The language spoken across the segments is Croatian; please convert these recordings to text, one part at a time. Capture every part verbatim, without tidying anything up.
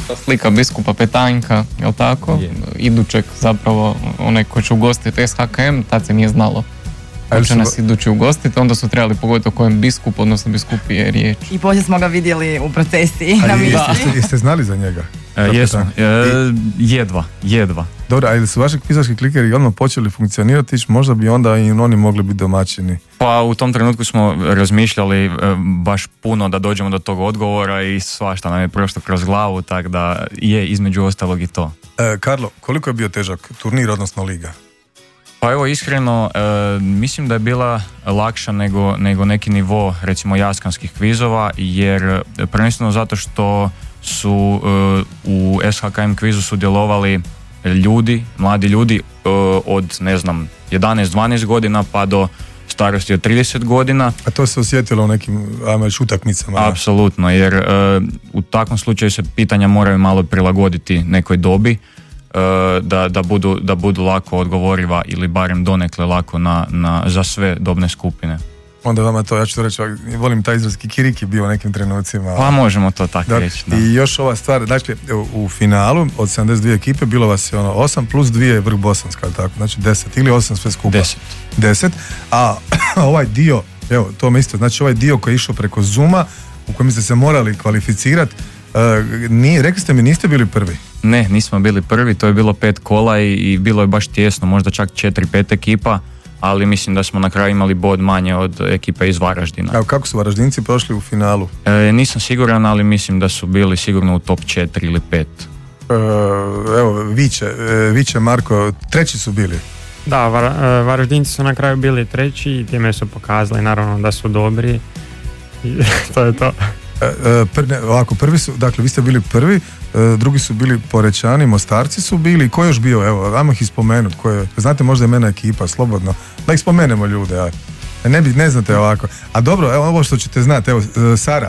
slika biskupa Petanjka, jel tako? Yeah. Idućeg zapravo, onaj koji će ugostiti S H K M, tad se nije znalo. Ko će nas idući ugostiti, onda su trebali pogoditi o kojem biskupu, odnosno biskupi je riječ. I poslije smo ga vidjeli u procesiji. A jeste, jeste znali za njega? E, jesmo, e, jedva, jedva. Dobro, a ili su vaši kvizaški klikeri odmah počeli funkcionirati, možda bi onda i oni mogli biti domaćini? Pa u tom trenutku smo razmišljali e, baš puno da dođemo do tog odgovora i svašta nam je prošlo kroz glavu, tako da je između ostalog i to. E, Karlo, koliko je bio težak turnir, odnosno liga? Pa evo, iskreno, e, mislim da je bila lakša nego, nego neki nivo, recimo, jaskanskih kvizova, jer prvenstveno zato što su e, u S H K M kvizu sudjelovali ljudi, mladi ljudi e, od, ne znam, jedanaest dvanaest godina pa do starosti od trideset godina. A to se osjetilo u nekim ajmeć utakmicama? Apsolutno, jer e, u takvom slučaju se pitanja moraju malo prilagoditi nekoj dobi, Da, da, budu, da budu lako odgovoriva ili barem donekle lako na, na, za sve dobne skupine. Onda vama to, ja ću to reći, volim taj izraz kikiriki bio u nekim trenucima. Pa možemo to tako reći. Da. I još ova stvar, dakle, u finalu od sedamdeset dvije ekipe bilo vas je ono osam plus dvije vrh bosanska, tako, znači deset ili osam sve skupa. deset. deset, a ovaj dio, evo, to me isto, znači ovaj dio koji je išao preko Zooma, u kojem ste se morali kvalificirati, Uh, nije, rekli ste mi, niste bili prvi? Ne, nismo bili prvi, to je bilo pet kola i, i bilo je baš tjesno, možda čak četiri pet ekipa, ali mislim da smo na kraju imali bod manje od ekipe iz Varaždina. Evo, kako su Varaždinci prošli u finalu? E, nisam siguran, ali mislim da su bili sigurno u top četiri ili pet. Uh, evo, Viće, Viće, Marko, treći su bili? Da, var, Varaždinci su na kraju bili treći i time su pokazali naravno da su dobri i to je to. Prne, ovako, prvi su, dakle, vi ste bili prvi, drugi su bili Porečani, Mostarci su bili, ko je još bio, evo, ajmo ih ispomenuti, ko je, znate možda imena ekipa, slobodno, da ih spomenemo ljude, aj. Ne, bi, ne znate ovako, a dobro, evo ovo što ćete znati, evo, Sara,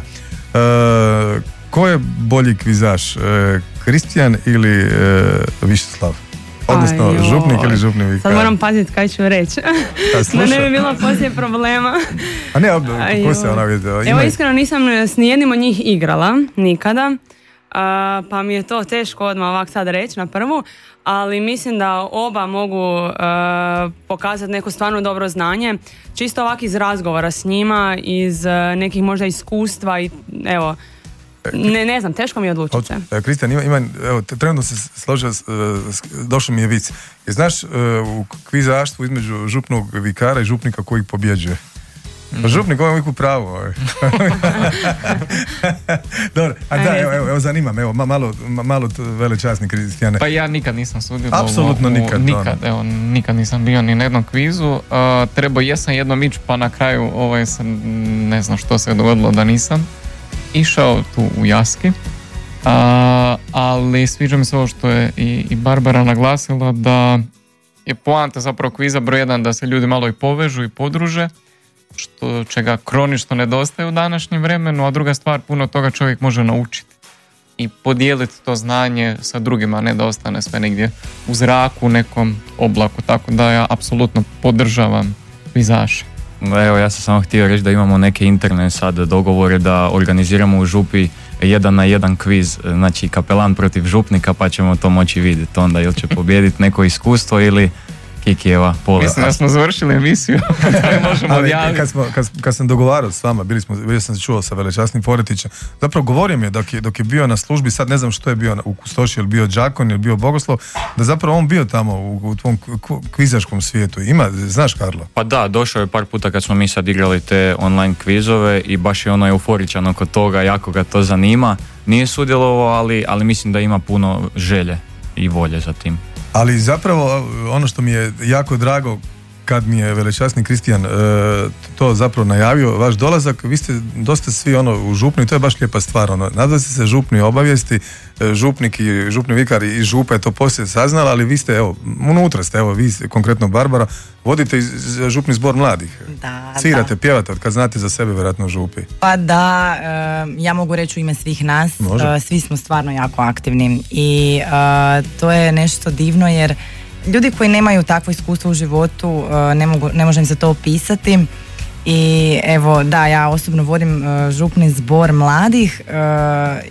uh, ko je bolji kvizaš, Kristijan uh, ili uh, Višeslav? Odnosno, Aj, župnik ili župni vikar. Sad moram paziti kaj ću reći. Da ne bi bilo poslije problema. A ne, ko se ona vidio? Evo, iskreno nisam s nijednim od njih igrala, nikada. Uh, pa mi je to teško odmah ovak sad reći na prvu. Ali mislim da oba mogu uh, pokazati neko stvarno dobro znanje. Čisto ovak iz razgovora s njima, iz uh, nekih možda iskustva i evo, Ne, ne znam, teško mi je odlučiti se. Kristijan, ima, ima, evo, trenutno se složio, došao mi je vic. Je, znaš, u kvizaštvu između župnog vikara i župnika koji pobjeđuje? Pa župnik ovaj uvijek u pravu. Dobro, a da, evo, evo, evo zanima me, evo, malo, malo velečasni Kristijane. Pa ja nikad nisam sudjelovao. Apsolutno nikad. Nikad, evo, nikad nisam bio ni na jednom kvizu. Uh, trebao jesam jednom ići, pa na kraju ovaj, sam, ne znam što se je dogodilo da nisam išao tu u Jaski, a, ali sviđa mi se ovo što je i, i Barbara naglasila, da je poanta zapravo kviza broj jedan da se ljudi malo i povežu i podruže, što čega kronično nedostaje u današnjem vremenu, a druga stvar, puno toga čovjek može naučiti i podijeliti to znanje sa drugima, ne da ostane sve negdje u zraku, u nekom oblaku, tako da ja apsolutno podržavam kvizaše. Evo, ja sam samo htio reći da imamo neke interne sad dogovore da organiziramo u župi jedan na jedan kviz, znači kapelan protiv župnika, pa ćemo to moći vidjeti onda ili će pobijediti neko iskustvo ili Kikijeva pola. Mislim da smo završili emisiju. Možemo odjaviti. Kad, smo, kad, kad sam dogovarao s vama, bili smo, bili sam se čuo sa velečasnim Foretićem, zapravo govorio mi je dok, je dok je bio na službi, sad ne znam što je bio u Kustoši, ili bio Đakon, ili bio Bogoslov, da zapravo on bio tamo u, u tvom kvizaškom svijetu. Ima, znaš, Karlo? Pa da, došao je par puta kad smo mi sad igrali te online kvizove i baš je ono euforičan oko toga, jako ga to zanima. Nije sudjelovao, ali, ali mislim da ima puno želje i volje za tim. Ali zapravo ono što mi je jako drago kad mi je velečasni Kristijan e, to zapravo najavio, vaš dolazak, vi ste dosta svi ono u župni, to je baš lijepa stvar, ono, nadali ste se župni obavijesti, e, župnik i župni vikar i župa je to poslije saznala, ali vi ste, evo, unutra ste, evo, vi konkretno Barbara, vodite iz župni zbor mladih. Da, svirate, da. Pjevate, kad znate za sebe vjerojatno u župi. Pa da, e, ja mogu reći u ime svih nas, e, svi smo stvarno jako aktivni i e, to je nešto divno jer ljudi koji nemaju takvo iskustvo u životu, ne, mogu, ne može im se to opisati i evo da, ja osobno vodim župni zbor mladih